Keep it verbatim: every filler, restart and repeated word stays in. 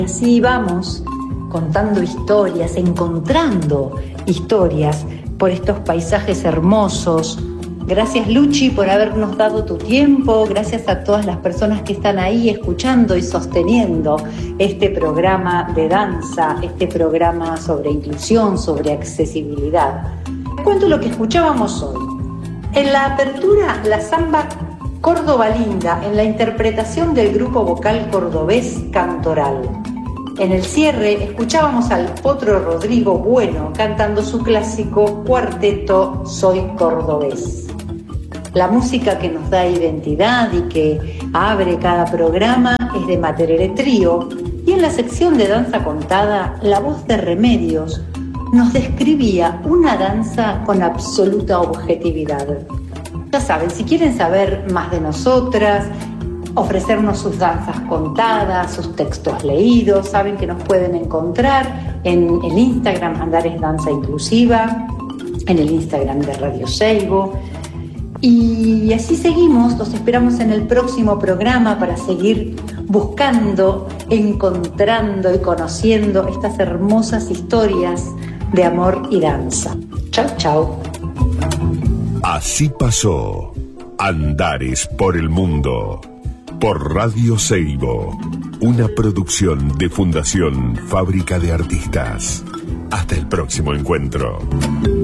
Así vamos contando historias, encontrando historias por estos paisajes hermosos. Gracias, Luchi, por habernos dado tu tiempo. Gracias a todas las personas que están ahí escuchando y sosteniendo este programa de danza, este programa sobre inclusión, sobre accesibilidad. Te cuento lo que escuchábamos hoy. En la apertura, la samba Córdoba Linda, en la interpretación del grupo vocal cordobés Cantoral. En el cierre escuchábamos al Potro Rodrigo Bueno cantando su clásico cuarteto Soy Cordobés. La música que nos da identidad y que abre cada programa es de Materere Trío, y en la sección de danza contada, la voz de Remedios nos describía una danza con absoluta objetividad. Ya saben, si quieren saber más de nosotras, ofrecernos sus danzas contadas, sus textos leídos, saben que nos pueden encontrar en el Instagram Andares Danza Inclusiva, en el Instagram de Radio Seibo. Y así seguimos, los esperamos en el próximo programa para seguir buscando, encontrando y conociendo estas hermosas historias de amor y danza. Chau, chau. Así pasó Andares por el Mundo. Por Radio Seibo, una producción de Fundación Fábrica de Artistas. Hasta el próximo encuentro.